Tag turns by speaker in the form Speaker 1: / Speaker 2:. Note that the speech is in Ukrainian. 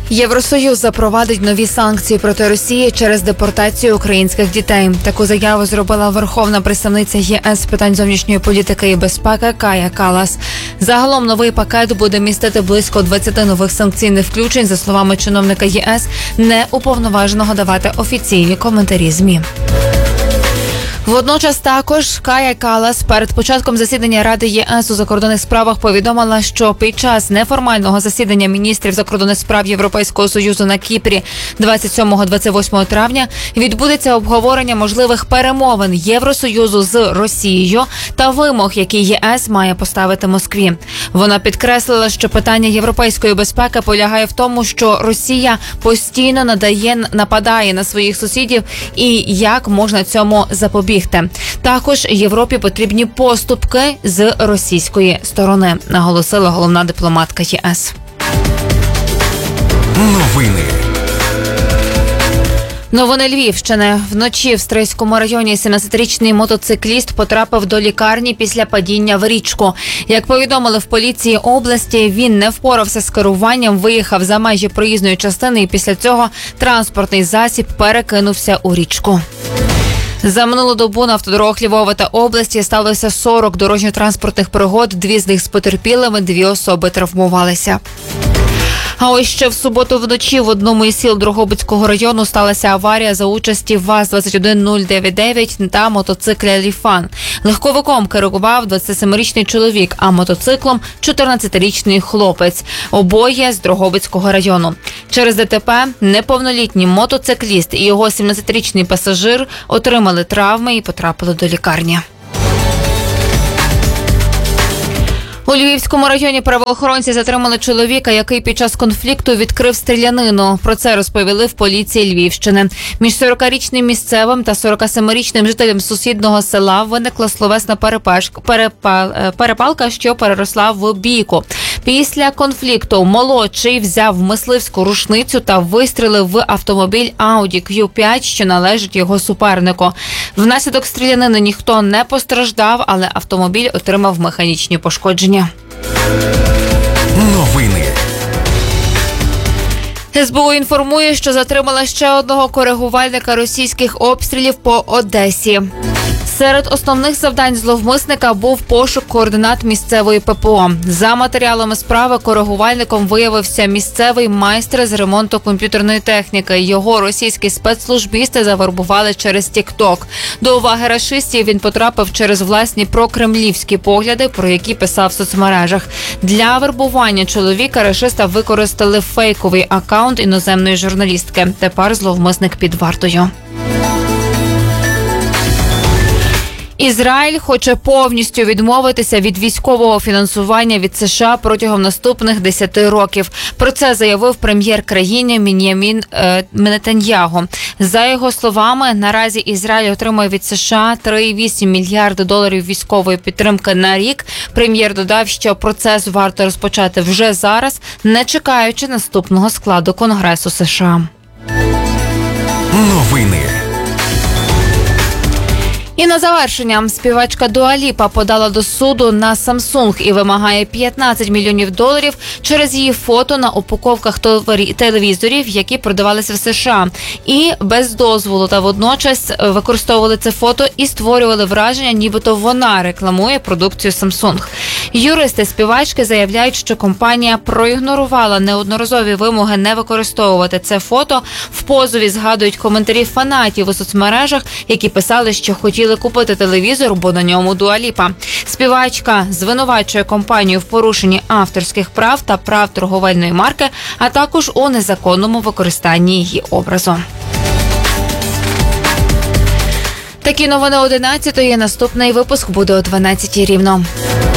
Speaker 1: Євросоюз запровадить нові санкції проти Росії через депортацію українських дітей. Таку заяву зробила верховна представниця ЄС з питань зовнішньої політики і безпеки Кая Каллас. Загалом новий пакет буде містити близько 20 нових санкційних включень, за словами чиновника ЄС, не уповноваженого давати офіційні коментарі ЗМІ. Водночас також Кая Каллас перед початком засідання Ради ЄС у закордонних справах повідомила, що під час неформального засідання міністрів закордонних справ Європейського Союзу на Кіпрі 27-28 травня відбудеться обговорення можливих перемовин Євросоюзу з Росією та вимог, які ЄС має поставити Москві. Вона підкреслила, що питання європейської безпеки полягає в тому, що Росія постійно нападає на своїх сусідів і як можна цьому запобігти. Також Європі потрібні поступки з російської сторони, наголосила головна дипломатка ЄС. Новини Львівщини. Вночі в Стрийському районі 17-річний мотоцикліст потрапив до лікарні після падіння в річку. Як повідомили в поліції області, він не впорався з керуванням, виїхав за межі проїзної частини і після цього транспортний засіб перекинувся у річку. За минулу добу на автодорогах Львова та області сталося 40 дорожньо-транспортних пригод, 2 з них з потерпілими, 2 особи травмувалися. А ось ще в суботу вночі в одному із сіл Дрогобицького району сталася аварія за участі ВАЗ-21099 та мотоцикля «Ліфан». Легковиком керував 27-річний чоловік, а мотоциклом – 14-річний хлопець. Обоє з Дрогобицького району. Через ДТП неповнолітній мотоцикліст і його 17-річний пасажир отримали травми і потрапили до лікарні. У Львівському районі правоохоронці затримали чоловіка, який під час конфлікту відкрив стрілянину. Про це розповіли в поліції Львівщини. Між 40-річним місцевим та 47-річним жителем сусідного села виникла словесна перепалка, що переросла в бійку. Після конфлікту молодший взяв мисливську рушницю та вистрілив в автомобіль Audi Q5, що належить його супернику. Внаслідок стрілянини ніхто не постраждав, але автомобіль отримав механічні пошкодження.
Speaker 2: Новини.
Speaker 1: СБУ інформує, що затримала ще одного коригувальника російських обстрілів по Одесі. Серед основних завдань зловмисника був пошук координат місцевої ППО. За матеріалами справи коригувальником виявився місцевий майстер з ремонту комп'ютерної техніки. Його російські спецслужбісти завербували через TikTok. До уваги рашистів він потрапив через власні прокремлівські погляди, про які писав в соцмережах. Для вербування чоловіка рашиста використали фейковий акаунт іноземної журналістки. Тепер зловмисник під вартою. Ізраїль хоче повністю відмовитися від військового фінансування від США протягом наступних 10 років. Про це заявив прем'єр країни Бен'ямін Нетаньяху. За його словами, наразі Ізраїль отримує від США 3,8 мільярди доларів військової підтримки на рік. Прем'єр додав, що процес варто розпочати вже зараз, не чекаючи наступного складу Конгресу США.
Speaker 2: Новини.
Speaker 1: І на завершення, співачка Дуа Ліпа подала до суду на Samsung і вимагає $15 мільйонів через її фото на упаковках телевізорів, які продавалися в США. І без дозволу, та водночас використовували це фото і створювали враження, нібито вона рекламує продукцію Samsung. Юристи співачки заявляють, що компанія проігнорувала неодноразові вимоги не використовувати це фото. В позові згадують коментарі фанатів у соцмережах, які писали, що хотіли купити телевізор, бо на ньому Дуа Ліпа. Співачка звинувачує компанію в порушенні авторських прав та прав торговельної марки, а також у незаконному використанні її образу. Такі новини 11-ї. Наступний випуск буде о 12-й рівно.